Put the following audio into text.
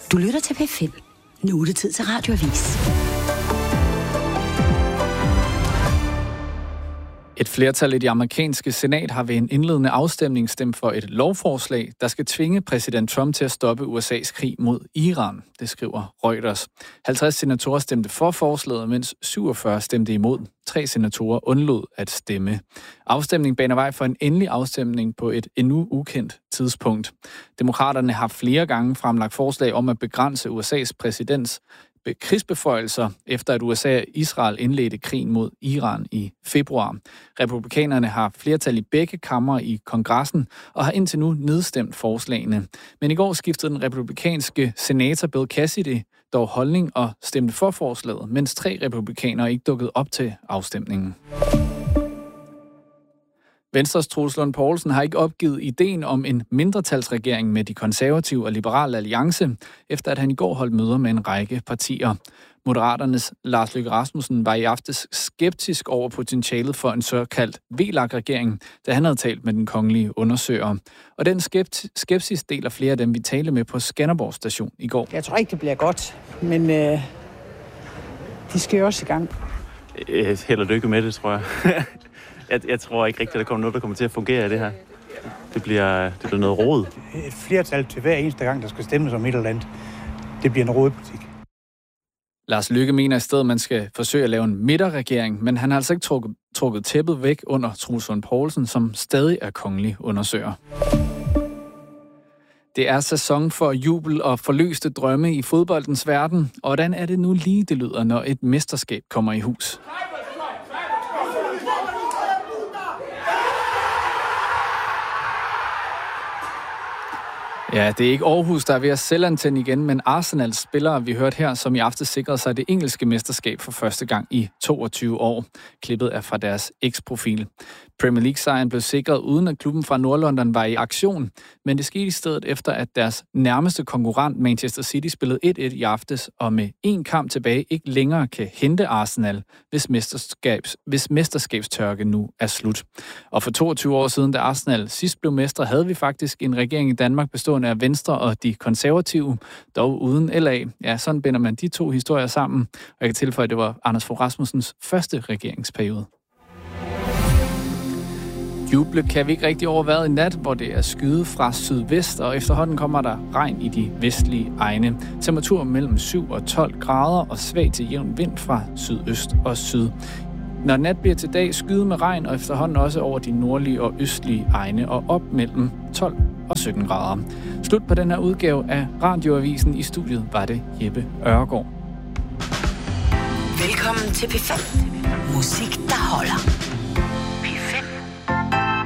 Du lytter til P5. Nu er det tid til Radioavis. Et flertal i det amerikanske senat har ved en indledende afstemning stemt for et lovforslag, der skal tvinge præsident Trump til at stoppe USA's krig mod Iran, det skriver Reuters. 50 senatorer stemte for forslaget, mens 47 stemte imod. 3 senatorer undlod at stemme. Afstemningen baner vej for en endelig afstemning på et endnu ukendt tidspunkt. Demokraterne har flere gange fremlagt forslag om at begrænse USA's præsidents krigsbeføjelser, efter at USA og Israel indledte krigen mod Iran i februar. Republikanerne har flertal i begge kamre i kongressen og har indtil nu nedstemt forslagene. Men i går skiftede den republikanske senator Bill Cassidy dog holdning og stemte for forslaget, mens 3 republikanere ikke dukkede op til afstemningen. Venstres Troels Lund Poulsen har ikke opgivet ideen om en mindretalsregering med de konservative og liberale alliance, efter at han i går holdt møder med en række partier. Moderaternes Lars Løkke Rasmussen var i aftes skeptisk over potentialet for en såkaldt VLAK-regering, da han havde talt med den kongelige undersøger. Og den skepsis deler flere af dem, vi talte med på Skanderborg station i går. Jeg tror ikke, det bliver godt, men de skal jo også i gang. Held og lykke med det, tror jeg. Jeg tror ikke rigtigt, at der kommer noget, der kommer til at fungere i det her. Det bliver noget rod. Et flertal til hver eneste gang, der skal stemmes om et eller andet. Det bliver en rodpolitik. Lars Løkke mener i stedet, at man skal forsøge at lave en midterregering, men han har altså ikke trukket tæppet væk under Troels Lund Poulsen, som stadig er kongelig undersøger. Det er sæson for jubel og forløste drømme i fodboldens verden, og hvordan er det nu lige, det lyder, når et mesterskab kommer i hus? Ja, det er ikke Aarhus, der er ved at selvantænde igen, men Arsenals spillere, vi hørte her, som i aftes sikrede sig det engelske mesterskab for første gang i 22 år. Klippet er fra deres X-profil. Premier League-sejren blev sikret uden at klubben fra Nordlondon var i aktion, men det skete i stedet efter, at deres nærmeste konkurrent Manchester City spillede 1-1 i aftes, og med en kamp tilbage ikke længere kan hente Arsenal, hvis mesterskabstørke nu er slut. Og for 22 år siden, da Arsenal sidst blev mestre, havde vi faktisk en regering i Danmark bestående af Venstre og de konservative, dog uden LA. Ja, sådan binder man de to historier sammen, og jeg kan tilføje, at det var Anders Fogh Rasmussens første regeringsperiode. Juble kan vi ikke rigtig over vejret i nat, hvor det er skyet fra sydvest, og efterhånden kommer der regn i de vestlige egne. Temperatur mellem 7 og 12 grader og svag til jævn vind fra sydøst og syd. Når nat bliver til dag, skyet med regn, og efterhånden også over de nordlige og østlige egne, og op mellem 12 og 17 grader. Slut på den her udgave af Radioavisen. I studiet var det Jeppe Ørgaard. Velkommen til P5. Musik, der holder.